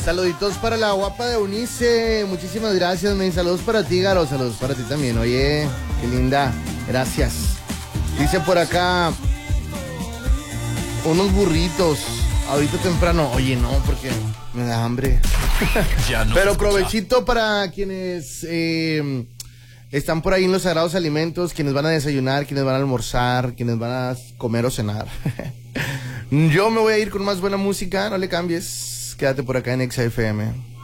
Saluditos para la guapa de Eunice. Muchísimas gracias, men. Saludos para ti, Garo. Saludos para ti también. Oye, qué linda. Gracias. Dice por acá, unos burritos. Ahorita temprano. Oye, no, porque me da hambre. Ya no. Pero provechito para quienes están por ahí en los sagrados alimentos, quienes van a desayunar, quienes van a almorzar, quienes van a comer o cenar. Yo me voy a ir con más buena música, no le cambies. Quédate por acá en XFM.